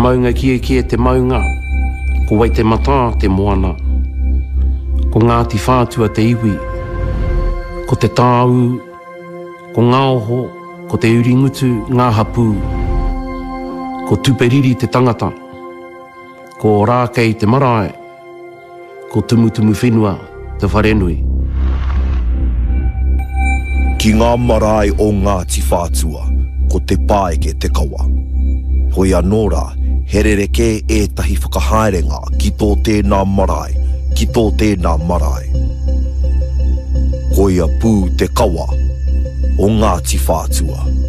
maunga kie te maunga, ko wai te mata te moana. Ko Ngāti Whātua te iwi, ko te tāu, ko ngā oho, ko te uringutu, ngā hapū, ko tuperiri te tangata, ko rākei te marae, ko tumutumu whenua te wharenui. Ki ngā marae o Ngāti Whātua, ko te pāeke te kawa. Hoi anō rā, herereke ētahi whakahaerenga ki tō tēnā marae, ki tō tēnā marae. Hoi a pū te kawa o Ngāti Whātua.